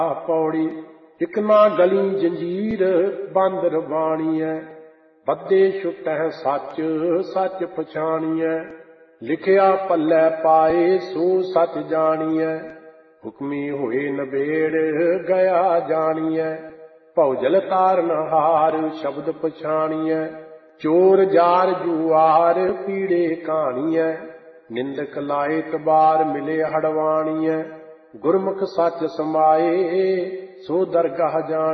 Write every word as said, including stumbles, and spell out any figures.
पौड़ी इक ना गली जंजीर बांदर बाणीऐ बदे छुटै सच सच पछाणीऐ लिखिया पल्लै पाए सो सच जाणीऐ हुक्मी होए नबेड़ गया जाणीऐ भौजल तारन हार शब्द पछाणीऐ चोर जार जुआर पीड़े कहाणीऐ निंदक लाए तबार मिले हड़वाणीऐ गुरमुख सच समाए सो दरगाह जान